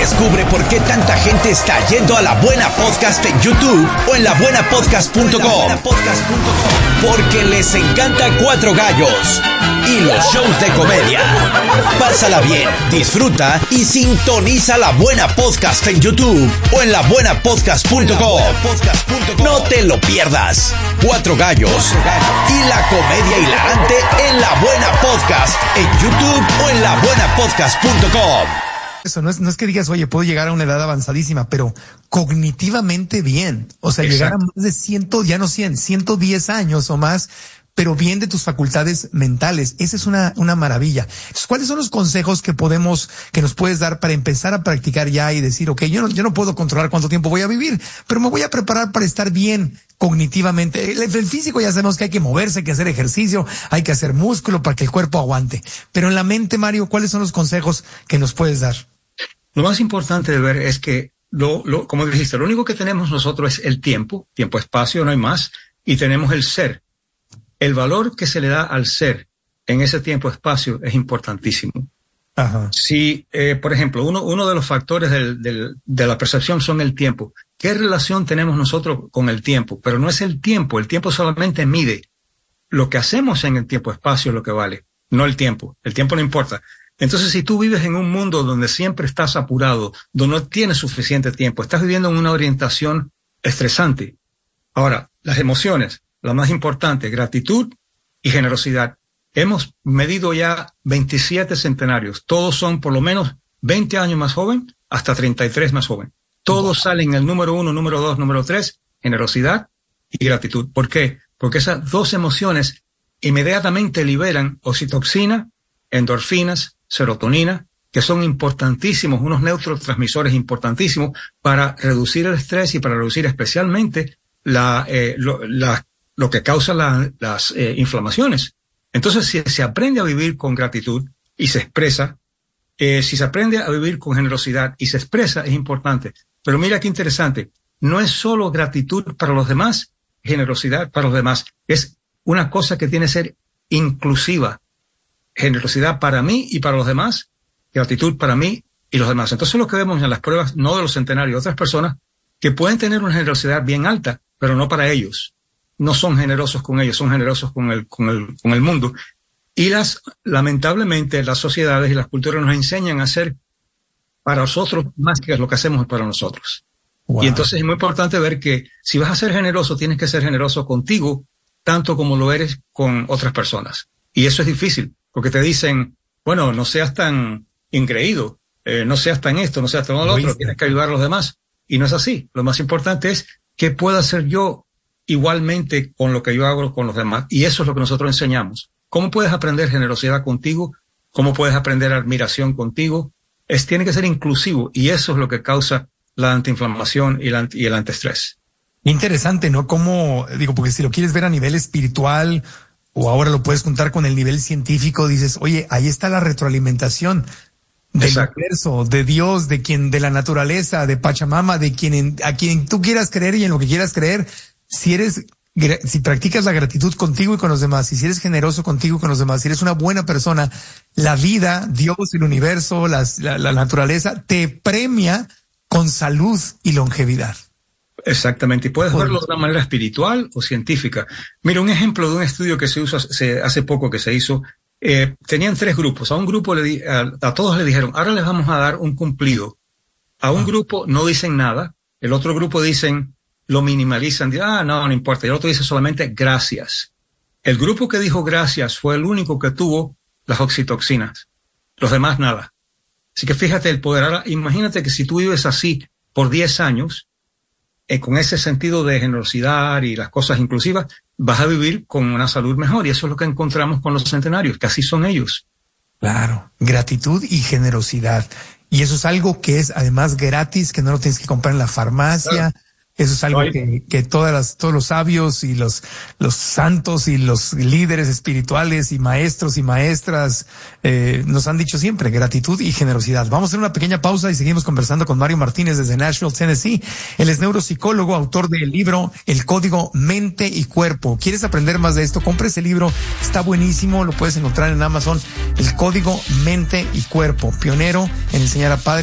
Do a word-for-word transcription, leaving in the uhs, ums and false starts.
Descubre por qué tanta gente está yendo a La Buena Podcast en YouTube o en la buena podcast punto com. Porque les encanta Cuatro Gallos y los shows de comedia. Pásala bien, disfruta y sintoniza La Buena Podcast en YouTube o en la buena podcast punto com. No te lo pierdas. Cuatro Gallos y la comedia hilarante en La Buena Podcast en YouTube o en la buena podcast punto com. Eso no es, no es que digas, oye, puedo llegar a una edad avanzadísima, pero cognitivamente bien. O sea, Exacto. llegar a más de cien, ya no cien, ciento diez años o más, pero bien de tus facultades mentales. Esa es una, una maravilla. Entonces, ¿cuáles son los consejos que podemos, que nos puedes dar para empezar a practicar ya y decir, ok, yo no, yo no puedo controlar cuánto tiempo voy a vivir, pero me voy a preparar para estar bien cognitivamente? El, el físico ya sabemos que hay que moverse, hay que hacer ejercicio, hay que hacer músculo para que el cuerpo aguante. Pero en la mente, Mario, ¿cuáles son los consejos que nos puedes dar? Lo más importante de ver es que, lo, lo, como dijiste, lo único que tenemos nosotros es el tiempo, tiempo-espacio, no hay más, y tenemos el ser. El valor que se le da al ser en ese tiempo-espacio es importantísimo. Ajá. Si, eh, por ejemplo, uno, uno de los factores del, del, de la percepción son el tiempo. ¿Qué relación tenemos nosotros con el tiempo? Pero no es el tiempo, el tiempo solamente mide. Lo que hacemos en el tiempo-espacio es lo que vale, no el tiempo. El tiempo no importa. Entonces, si tú vives en un mundo donde siempre estás apurado, donde no tienes suficiente tiempo, estás viviendo en una orientación estresante. Ahora, las emociones, la más importante, gratitud y generosidad. Hemos medido ya veintisiete centenarios. Todos son por lo menos veinte años más joven hasta treinta y tres más joven. Todos salen el número uno, número dos, número tres, generosidad y gratitud. ¿Por qué? Porque esas dos emociones inmediatamente liberan oxitocina, endorfinas, serotonina, que son importantísimos, unos neurotransmisores importantísimos para reducir el estrés y para reducir especialmente la, eh, lo, la, lo que causa la, las eh, inflamaciones. Entonces, si se aprende a vivir con gratitud y se expresa, eh, si se aprende a vivir con generosidad y se expresa, es importante. Pero mira qué interesante, no es solo gratitud para los demás, generosidad para los demás, es una cosa que tiene que ser inclusiva. Generosidad para mí y para los demás, gratitud para mí y los demás. Entonces lo que vemos en las pruebas, no de los centenarios, de otras personas que pueden tener una generosidad bien alta, pero no para ellos. No son generosos con ellos, son generosos con el, con el, con el mundo. Y las, lamentablemente, las sociedades y las culturas nos enseñan a hacer para nosotros más que lo que hacemos para nosotros. Wow. Y entonces es muy importante ver que si vas a ser generoso, tienes que ser generoso contigo, tanto como lo eres con otras personas. Y eso es difícil. Porque te dicen, bueno, no seas tan ingreído, eh, no seas tan esto, no seas tan lo otro, tienes que ayudar a los demás. Y no es así. Lo más importante es qué puedo hacer yo igualmente con lo que yo hago con los demás. Y eso es lo que nosotros enseñamos. ¿Cómo puedes aprender generosidad contigo? ¿Cómo puedes aprender admiración contigo? Es, tiene que ser inclusivo y eso es lo que causa la antiinflamación y, la anti, y el antiestrés. Interesante, ¿no? Cómo, digo, porque si lo quieres ver a nivel espiritual o ahora lo puedes juntar con el nivel científico, dices, oye, ahí está la retroalimentación del Exacto. universo, de Dios, de quien, de la naturaleza, de Pachamama, de quien, a quien tú quieras creer y en lo que quieras creer. Si eres, si practicas la gratitud contigo y con los demás, y si eres generoso contigo y con los demás, si eres una buena persona, la vida, Dios, el universo, las, la, la naturaleza te premia con salud y longevidad. Exactamente, y puedes verlo de una manera espiritual o científica. Mira, un ejemplo de un estudio que se hizo hace, hace poco que se hizo, eh, tenían tres grupos. A un grupo, le di, a, a todos le dijeron, ahora les vamos a dar un cumplido. A un ah. grupo no dicen nada, el otro grupo dicen, lo minimalizan, dicen, ah, no, no importa. Y el otro dice solamente gracias. El grupo que dijo gracias fue el único que tuvo las oxitoxinas. Los demás nada. Así que fíjate el poder. Ahora, imagínate que si tú vives así por diez años, Eh, con ese sentido de generosidad y las cosas inclusivas, vas a vivir con una salud mejor. Y eso es lo que encontramos con los centenarios, que así son ellos. Claro, gratitud y generosidad. Y eso es algo que es además gratis, que no lo tienes que comprar en la farmacia. Claro. Eso es algo que, que todas las, todos los sabios y los, los santos y los líderes espirituales y maestros y maestras eh, nos han dicho siempre, gratitud y generosidad. Vamos a hacer una pequeña pausa y seguimos conversando con Mario Martínez desde Nashville, Tennessee. Él es neuropsicólogo, autor del libro El Código Mente y Cuerpo. ¿Quieres aprender más de esto? Compra ese libro, está buenísimo, lo puedes encontrar en Amazon. El Código Mente y Cuerpo, pionero en enseñar a padres